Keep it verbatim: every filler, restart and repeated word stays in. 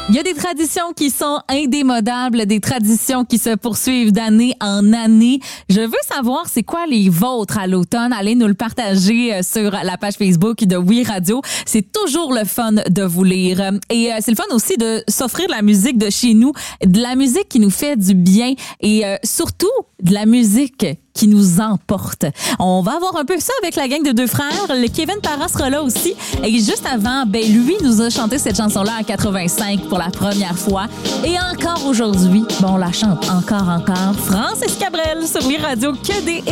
Il y a des traditions qui sont indémodables, des traditions qui se poursuivent d'année en année. Je veux savoir c'est quoi les vôtres à l'automne. Allez nous le partager sur la page Facebook de Oui Radio. C'est toujours le fun de vous lire. Et c'est le fun aussi de s'offrir de la musique de chez nous, de la musique qui nous fait du bien et surtout de la musique qui nous emporte. On va avoir un peu ça avec la gang de deux frères. Le Kevin Parra sera là aussi. Et juste avant, ben lui nous a chanté cette chanson-là en quatre-vingt-cinq pour la première fois. Et encore aujourd'hui, bon, on la chante encore, encore. Francis Cabrel sur Oui Radio, que des